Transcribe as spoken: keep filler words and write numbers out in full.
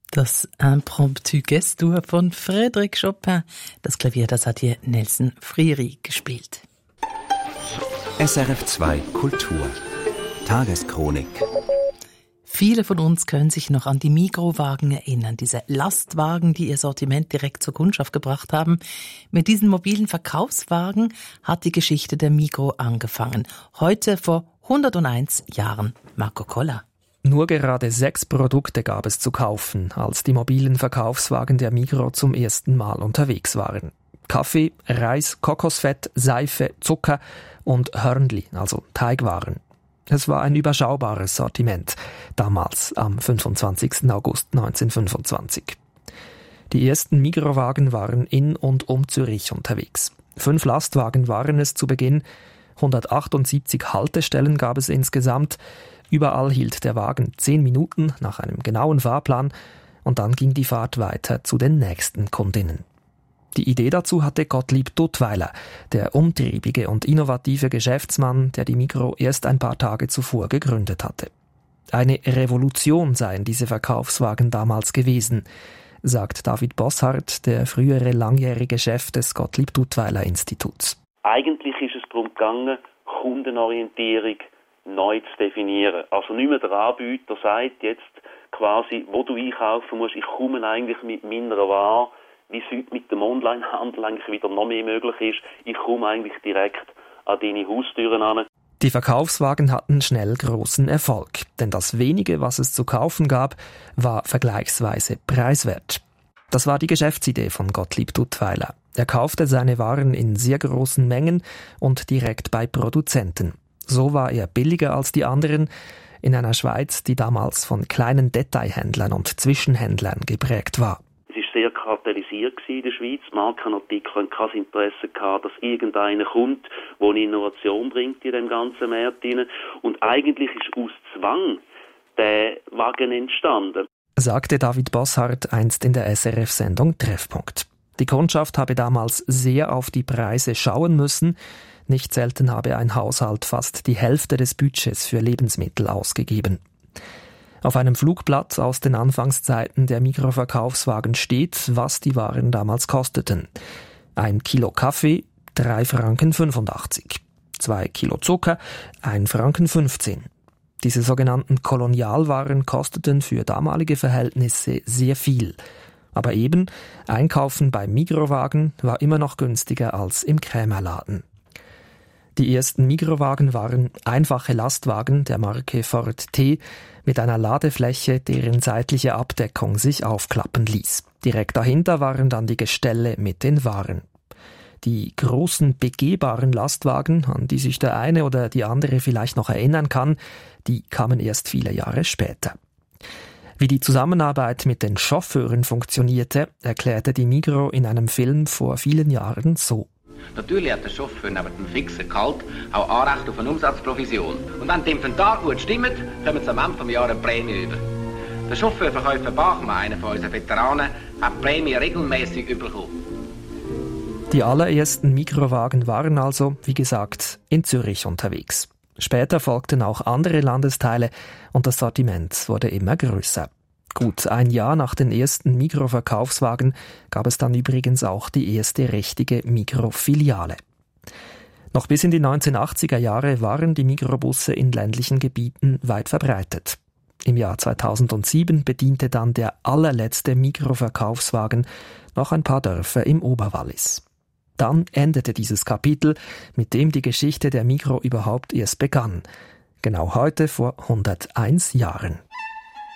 Das Impromptu Gästur von Frédéric Chopin. Das Klavier, das hat hier Nelson Freire gespielt. S R F zwei Kultur. Tageschronik. Viele von uns können sich noch an die Migros-Wagen erinnern, diese Lastwagen, die ihr Sortiment direkt zur Kundschaft gebracht haben. Mit diesen mobilen Verkaufswagen hat die Geschichte der Migros angefangen. Heute vor hunderteins Jahren. Marco Koller. Nur gerade sechs Produkte gab es zu kaufen, als die mobilen Verkaufswagen der Migros zum ersten Mal unterwegs waren. Kaffee, Reis, Kokosfett, Seife, Zucker und Hörnli, also Teigwaren. Es war ein überschaubares Sortiment, damals am fünfundzwanzigsten August neunzehnhundertfünfundzwanzig. Die ersten Migros-Wagen waren in und um Zürich unterwegs. Fünf Lastwagen waren es zu Beginn, hundertachtundsiebzig Haltestellen gab es insgesamt. Überall hielt der Wagen zehn Minuten nach einem genauen Fahrplan und dann ging die Fahrt weiter zu den nächsten Kundinnen. Die Idee dazu hatte Gottlieb Duttweiler, der umtriebige und innovative Geschäftsmann, der die Migros erst ein paar Tage zuvor gegründet hatte. Eine Revolution seien diese Verkaufswagen damals gewesen, sagt David Bosshardt, der frühere langjährige Chef des Gottlieb Duttweiler Instituts. Eigentlich ist es darum gegangen, Kundenorientierung neu zu definieren. Also nicht mehr der Anbieter sagt jetzt quasi, wo du einkaufen musst, ich komme eigentlich mit meiner Ware, wie es heute mit dem Onlinehandel eigentlich wieder noch mehr möglich ist, ich komme eigentlich direkt an deine Haustüren an. Die Verkaufswagen hatten schnell großen Erfolg, denn das wenige, was es zu kaufen gab, war vergleichsweise preiswert. Das war die Geschäftsidee von Gottlieb Duttweiler. Er kaufte seine Waren in sehr großen Mengen und direkt bei Produzenten. So war er billiger als die anderen in einer Schweiz, die damals von kleinen Detailhändlern und Zwischenhändlern geprägt war. Es war sehr kartellisiert in der Schweiz. Markenartikel hatten kein Interesse gehabt, dass irgendeiner kommt, der eine Innovation bringt in dem ganzen Markt hinein. Und eigentlich ist aus Zwang der Wagen entstanden, sagte David Bosshardt einst in der S R F-Sendung Treffpunkt. Die Kundschaft habe damals sehr auf die Preise schauen müssen. Nicht selten habe ein Haushalt fast die Hälfte des Budgets für Lebensmittel ausgegeben. Auf einem Flugblatt aus den Anfangszeiten der Migros-Verkaufswagen steht, was die Waren damals kosteten. Ein Kilo Kaffee, drei Franken fünfundachtzig. Zwei Kilo Zucker, ein Franken fünfzehn. Diese sogenannten Kolonialwaren kosteten für damalige Verhältnisse sehr viel. Aber eben, Einkaufen beim Migros-Wagen war immer noch günstiger als im Krämerladen. Die ersten Migros-Wagen waren einfache Lastwagen der Marke Ford T mit einer Ladefläche, deren seitliche Abdeckung sich aufklappen ließ. Direkt dahinter waren dann die Gestelle mit den Waren. Die großen begehbaren Lastwagen, an die sich der eine oder die andere vielleicht noch erinnern kann, die kamen erst viele Jahre später. Wie die Zusammenarbeit mit den Chauffeuren funktionierte, erklärte die Migros in einem Film vor vielen Jahren so. Natürlich hat der Chauffeur neben dem fixen Gehalt auch Anrecht auf eine Umsatzprovision. Und wenn die Inventar gut stimmt, kommen sie am Ende des Jahres eine Prämie über. Der Chauffeurverkäufer Bachmann, einer von unseren Veteranen, hat die Prämie regelmäßig bekommen. Die allerersten Migros-Wagen waren also, wie gesagt, in Zürich unterwegs. Später folgten auch andere Landesteile und das Sortiment wurde immer größer. Gut ein Jahr nach den ersten Migros-Verkaufswagen gab es dann übrigens auch die erste richtige Migros-Filiale. Noch bis in die neunzehnhundertachtziger Jahre waren die Migros-Busse in ländlichen Gebieten weit verbreitet. Im Jahr zweitausendsieben bediente dann der allerletzte Migros-Verkaufswagen noch ein paar Dörfer im Oberwallis. Dann endete dieses Kapitel, mit dem die Geschichte der Migros überhaupt erst begann. Genau heute vor hunderteins Jahren.